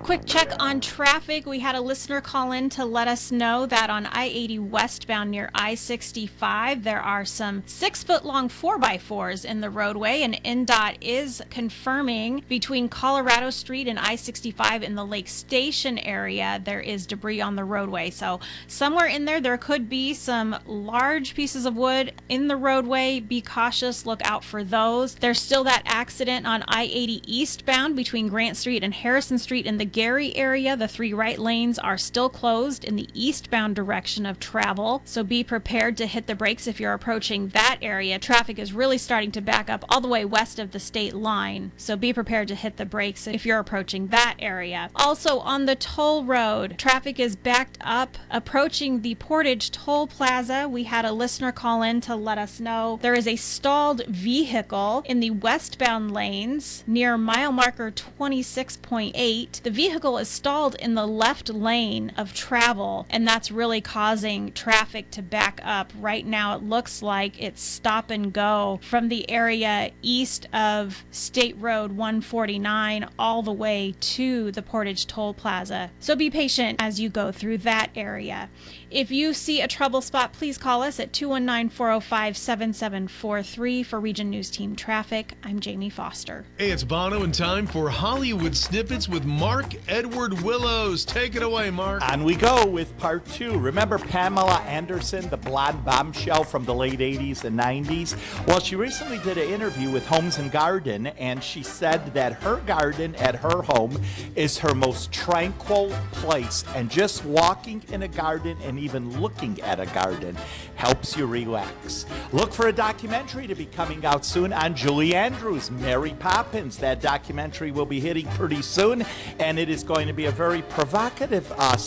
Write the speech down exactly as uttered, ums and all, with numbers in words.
Quick check on traffic. We had a listener call in to let us know that on I eighty westbound near I sixty-five, there are some six-foot-long four by fours in the roadway, and N D O T is confirming between Colorado Street and I sixty-five in the Lake Station area, there is debris on the roadway. So somewhere in there, there could be some large pieces of wood in the roadway. Be cautious. Look out for those. There's still that accident on I eighty eastbound between Grant Street and Harrison Street in the Gary area. The three right lanes are still closed in the eastbound direction of travel, so be prepared to hit the brakes if you're approaching that area. Traffic is really starting to back up all the way west of the state line, so be prepared to hit the brakes if you're approaching that area. Also on the toll road, traffic is backed up approaching the Portage Toll Plaza. We had a listener call in to let us know there is a stalled vehicle in the westbound lanes near mile marker twenty-six point eight. The vehicle is stalled in the left lane of travel, and that's really causing traffic to back up. Right now, it looks like it's stop and go from the area east of State Road one forty-nine all the way to the Portage Toll Plaza. So be patient as you go through that area. If you see a trouble spot, please call us at two one nine, four oh five, seven seven four three for Region News Team Traffic. I'm Jamie Foster. Hey, it's Bono, and time for Hollywood Snippets with Mark Edward Willows. Take it away, Mark. On we go with part two. Remember Pamela Anderson, the blonde bombshell from the late eighties and nineties? Well, she recently did an interview with Homes and Garden, and she said that her garden at her home is her most tranquil place, and just walking in a garden and even looking at a garden helps you relax. Look for a documentary to be coming out soon on Julie Andrews, Mary Poppins. That documentary will be hitting pretty soon, and it is going to be a very provocative uh,